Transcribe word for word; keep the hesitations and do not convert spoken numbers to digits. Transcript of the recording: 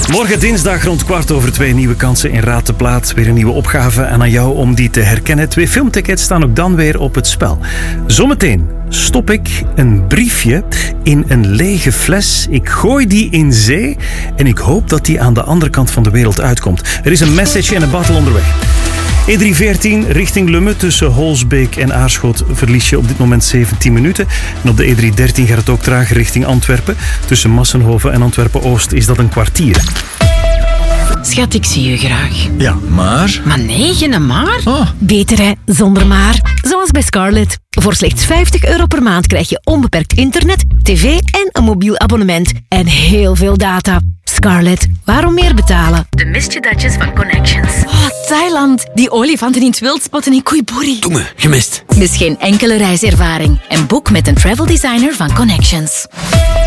Morgen dinsdag rond kwart over twee nieuwe kansen in Raad de Plaat. Weer een nieuwe opgave en aan jou om die te herkennen. Twee filmtickets staan ook dan weer op het spel. Zometeen stop ik een briefje in een lege fles. Ik gooi die in zee en ik hoop dat die aan de andere kant van de wereld uitkomt. Er is een message en een battle onderweg. E drie veertien richting Lummen tussen Holsbeek en Aarschot verlies je op dit moment zeventien minuten. En op de E drie dertien gaat het ook trager richting Antwerpen. Tussen Massenhoven en Antwerpen-Oost is dat een kwartier. Schat, ik zie je graag. Ja, maar... Maar nee, geen maar. Oh. Beter hè, zonder maar. Zoals bij Scarlett. Voor slechts vijftig euro per maand krijg je onbeperkt internet, tv en een mobiel abonnement. En heel veel data. Scarlett, waarom meer betalen? De misjedatjes van Connections. Oh, Thailand. Die olifanten in het wild spotten in Koiburi. Doe me, gemist. Mis geen enkele reiservaring. En boek met een travel designer van Connections.